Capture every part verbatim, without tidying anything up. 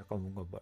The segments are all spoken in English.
약간 뭔가 뭐야.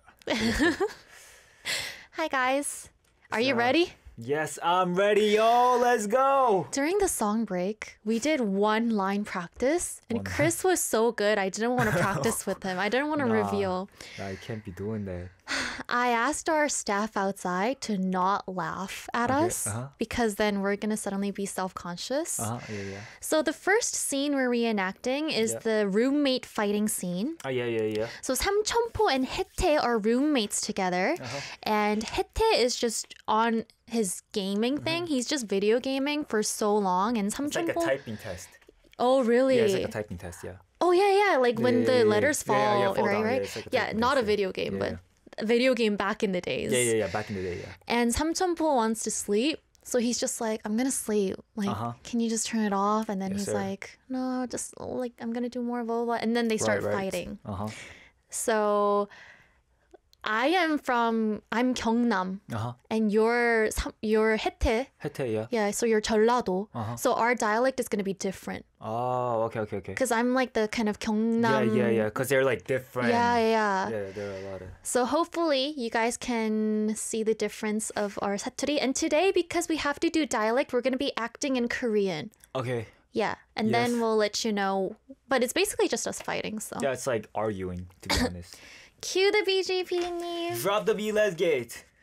Hi guys. Are you So- ready? Yes, I'm ready, yo. Let's go. During the song break, we did one line practice, and One Chris was so good. I didn't want to practice with him. I didn't want to Nah. reveal. I can't be doing that. I asked our staff outside to not laugh at Okay, us uh-huh. because then we're going to suddenly be self-conscious. Uh huh. Yeah, yeah. So the first scene we're reenacting is Yeah. the roommate fighting scene. Oh yeah, yeah, yeah. So 삼천포 and Hete are roommates together. Uh-huh. And Hete is just on his gaming thing. He's just video gaming for so long. And Mm-hmm. It's like a 삼천포... typing test. Oh, really? Yeah, it's like a typing test. Yeah. Oh, yeah, yeah. Like when Yeah, the yeah, yeah, letters yeah. Yeah, fall, yeah, fall right, down. Yeah, right? it's like a Yeah, typing not test, a yeah. video game, Yeah, but a video game back in the days. Yeah, yeah, yeah. Back in the day, yeah. And 삼천포 wants to sleep. So he's just like, I'm going to sleep. Like, Uh-huh. can you just turn it off? And then Yes, he's sir. like, no, just like, I'm going to do more blah, blah, blah. And then they start right, right. fighting. Uh huh. So I am from, I'm 경남. Uh huh. And you're, 삼- you're Hete. Hete, yeah. Yeah, so you're 전라도. Uh-huh. So our dialect is going to be different. Oh, okay, okay, okay. Because I'm like the kind of Yeah, 경남. yeah, yeah. Because they're like different. Yeah, yeah. Yeah, there are a lot of. So hopefully you guys can see the difference of our 사투리. And today, because we have to do dialect, we're going to be acting in Korean. Okay. Yeah. And Yes. then we'll let you know. But it's basically just us fighting, so. Yeah, it's like arguing, to be honest. Cue the B G P, 님. Drop the beat, let's get.